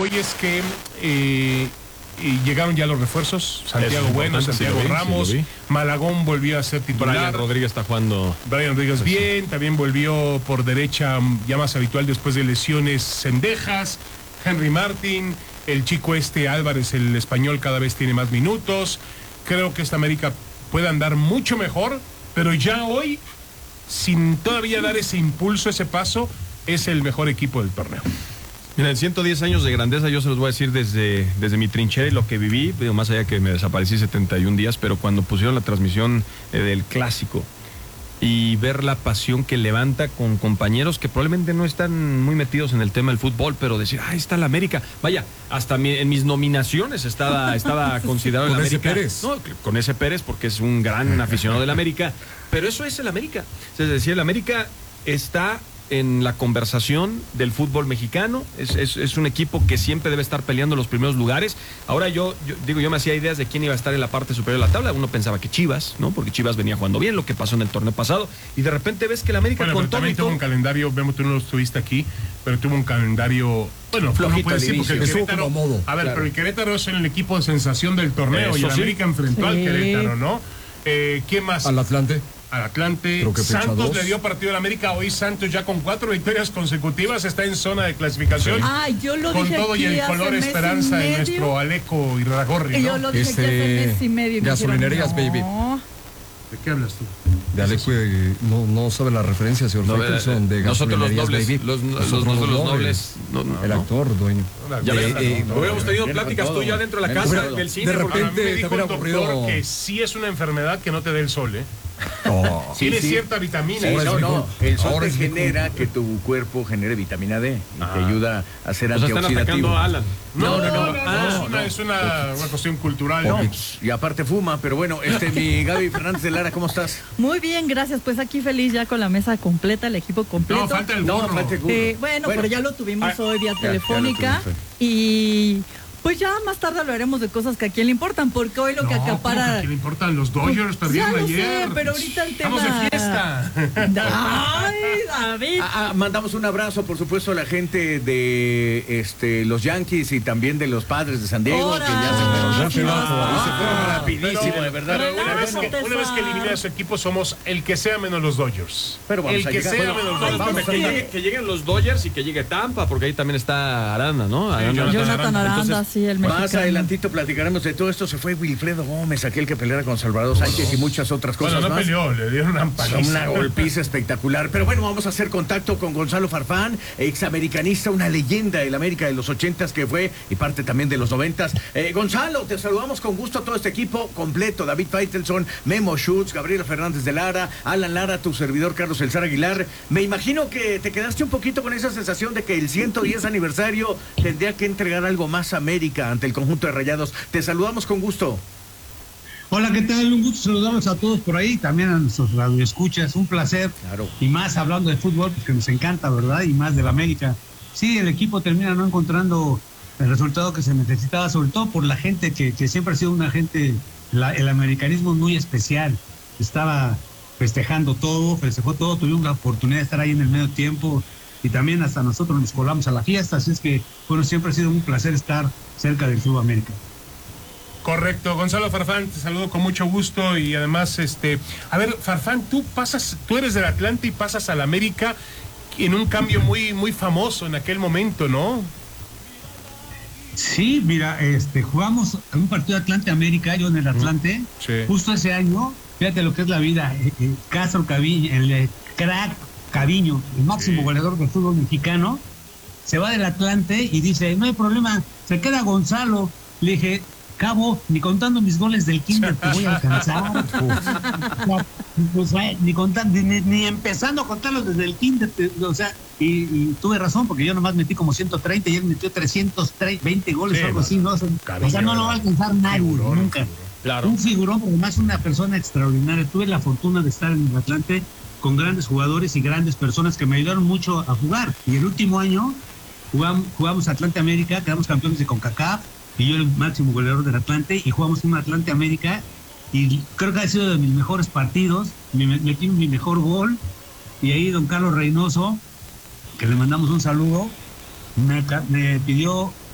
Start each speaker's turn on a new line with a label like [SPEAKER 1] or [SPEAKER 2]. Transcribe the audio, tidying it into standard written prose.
[SPEAKER 1] voy es que llegaron ya los refuerzos. Santiago Bueno, Santiago Ramos, Malagón volvió a ser titular.
[SPEAKER 2] Brian Rodríguez está jugando.
[SPEAKER 1] Brian Rodríguez bien, también volvió por derecha, ya más habitual después de lesiones, Cendejas, Henry Martin, el chico Álvarez, el español, cada vez tiene más minutos. Creo que esta América puede andar mucho mejor, pero ya hoy, sin todavía dar ese impulso, ese paso, es el mejor equipo del torneo.
[SPEAKER 2] Mira, en 110 años de grandeza, yo se los voy a decir desde mi trinchera y lo que viví, más allá que me desaparecí 71 días, pero cuando pusieron la transmisión del clásico y ver la pasión que levanta con compañeros que probablemente no están muy metidos en el tema del fútbol, pero decir, ahí está la América. Vaya, hasta en mis nominaciones estaba considerado el América.
[SPEAKER 3] Pérez.
[SPEAKER 2] No, con ese Pérez, porque es un gran aficionado del América, pero eso es el América. Es decir, el América está en la conversación del fútbol mexicano, es un equipo que siempre debe estar peleando los primeros lugares. Ahora yo me hacía ideas de quién iba a estar en la parte superior de la tabla. Uno pensaba que Chivas, ¿no? Porque Chivas venía jugando bien, lo que pasó en el torneo pasado, y de repente ves que el América con todo
[SPEAKER 1] también tuvo un calendario, vemos, tú no lo estuviste aquí, pero tuvo un calendario, bueno,
[SPEAKER 2] flojito,
[SPEAKER 1] no puede decir porque el Querétaro,
[SPEAKER 3] modo.
[SPEAKER 1] a ver, claro. Pero el Querétaro es el equipo de sensación del torneo, y el América enfrentó al Querétaro, ¿no? ¿Quién más?
[SPEAKER 3] Al Atlante.
[SPEAKER 1] Santos le dio partido al América. Hoy Santos ya con 4 victorias consecutivas está en zona de clasificación.
[SPEAKER 4] Yo lo
[SPEAKER 1] con
[SPEAKER 4] dije
[SPEAKER 1] todo y el color esperanza de nuestro Aleco Irragorri, ¿no?
[SPEAKER 4] Yo lo dije aquí hace mes y medio.
[SPEAKER 3] Gasolinerías, baby.
[SPEAKER 1] ¿De qué hablas tú?
[SPEAKER 3] De Aleco, no sabe la referencia, señor Faitelson, de Gasolinerías, baby.
[SPEAKER 2] Los nobles.
[SPEAKER 3] El actor, dueño.
[SPEAKER 2] Hubiéramos tenido pláticas tú ya dentro de la casa, del cine.
[SPEAKER 3] De repente
[SPEAKER 1] me dijo el doctor que sí es una enfermedad que no te dé el sol, ¿eh? Tiene cierta vitamina.
[SPEAKER 5] Sí, el sol te genera que tu cuerpo genere vitamina D y te ayuda a ser antioxidativo.
[SPEAKER 2] Están atacando a Alan.
[SPEAKER 1] No, es una cuestión cultural.
[SPEAKER 5] No, y aparte fuma, pero bueno, mi Gaby Fernández de Lara, ¿cómo estás?
[SPEAKER 4] Muy bien, gracias. Pues aquí feliz ya con la mesa completa, el equipo completo.
[SPEAKER 1] No, falta el burro.
[SPEAKER 4] Bueno, pero ya lo tuvimos hoy vía telefónica y pues ya más tarde hablaremos de cosas que a quién le importan, porque hoy lo que acapara...
[SPEAKER 1] ¿A quién le importan? Los Dodgers perdieron ayer.
[SPEAKER 4] Sé, pero ahorita el tema...
[SPEAKER 1] Estamos de fiesta.
[SPEAKER 4] Ay, David.
[SPEAKER 5] Mandamos un abrazo, por supuesto, a la gente de los Yankees y también de los Padres de San Diego, que ya se fueron rapidísimo, de verdad.
[SPEAKER 1] Pero una vez que elimine a su equipo, somos el que sea menos los Dodgers.
[SPEAKER 5] Pero vamos
[SPEAKER 1] el
[SPEAKER 5] a
[SPEAKER 1] que
[SPEAKER 5] llegar.
[SPEAKER 1] sea menos los Dodgers.
[SPEAKER 2] Que lleguen los Dodgers y que llegue Tampa, porque ahí también está Aranda, ¿no?
[SPEAKER 4] Jonathan Aranda, sí, el mexicano.
[SPEAKER 5] Más adelantito platicaremos de todo esto. Se fue Wilfredo Gómez, aquel que peleara con Salvador Sánchez y muchas otras cosas más.
[SPEAKER 1] Peleó, le dieron una paliza.
[SPEAKER 5] Una golpiza espectacular. Pero bueno, vamos a hacer contacto con Gonzalo Farfán, examericanista, una leyenda del América de los 80s que fue y parte también de los 90s. Gonzalo, te saludamos con gusto a todo este equipo completo. David Faitelson, Memo Schutz, Gabriela Fernández de Lara, Alan Lara, tu servidor Carlos El Zar Aguilar. Me imagino que te quedaste un poquito con esa sensación de que el 110 aniversario tendría que entregar algo más a América ante el conjunto de Rayados. Te saludamos con gusto.
[SPEAKER 6] Hola, ¿qué tal? Un gusto saludarlos a todos por ahí, también a nuestros radioescuchas, un placer.
[SPEAKER 5] Claro.
[SPEAKER 6] Y más hablando de fútbol, porque nos encanta, ¿verdad? Y más del América. Sí, el equipo termina no encontrando el resultado que se necesitaba, sobre todo por la gente que siempre ha sido una gente, el americanismo es muy especial. Estaba festejó todo, tuvimos la oportunidad de estar ahí en el medio tiempo y también hasta nosotros nos colamos a la fiesta, así es que, bueno, siempre ha sido un placer estar cerca del Club América.
[SPEAKER 1] Correcto, Gonzalo Farfán, te saludo con mucho gusto y además, a ver, Farfán, tú eres del Atlante y pasas al América en un cambio muy, muy famoso en aquel momento, ¿no?
[SPEAKER 6] Sí, mira, jugamos un partido Atlante-América, yo en el Atlante, justo ese año, fíjate lo que es la vida, Castro Caviño, el crack Caviño, el máximo goleador del fútbol mexicano, se va del Atlante y dice, no hay problema, se queda Gonzalo. Le dije, Cabo, ni contando mis goles del kinder te voy a alcanzar. Ni empezando a contarlos desde el kinder, y tuve razón, porque yo nomás metí como 130 y él metió 320 goles o algo así, ¿no? O sea, no lo va a alcanzar nadie, nunca.
[SPEAKER 2] Claro.
[SPEAKER 6] Un figurón, pero además una persona extraordinaria. Tuve la fortuna de estar en el Atlante con grandes jugadores y grandes personas que me ayudaron mucho a jugar. Y el último año jugamos Atlante América, quedamos campeones de CONCACAF, y yo el máximo goleador del Atlante, y jugamos un Atlante América, y creo que ha sido de mis mejores partidos, metí mi mejor gol, y ahí don Carlos Reynoso, que le mandamos un saludo, me pidió